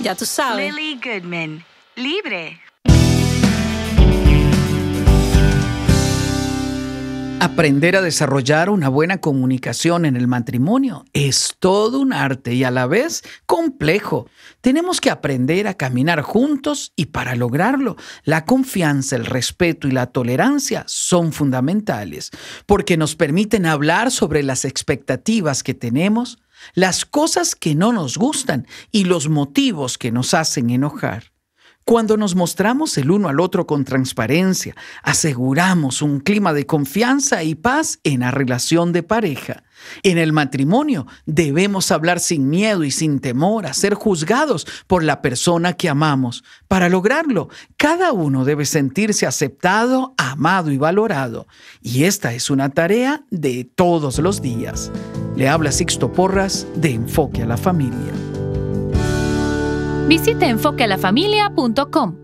Ya tú sabes. Lily Goodman, libre. Aprender a desarrollar una buena comunicación en el matrimonio es todo un arte y a la vez complejo. Tenemos que aprender a caminar juntos y para lograrlo, la confianza, el respeto y la tolerancia son fundamentales porque nos permiten hablar sobre las expectativas que tenemos, las cosas que no nos gustan y los motivos que nos hacen enojar. Cuando nos mostramos el uno al otro con transparencia, aseguramos un clima de confianza y paz en la relación de pareja. En el matrimonio debemos hablar sin miedo y sin temor a ser juzgados por la persona que amamos. Para lograrlo, cada uno debe sentirse aceptado, amado y valorado. Y esta es una tarea de todos los días. Le habla Sixto Porras de Enfoque a la Familia. Visite enfoquealafamilia.com.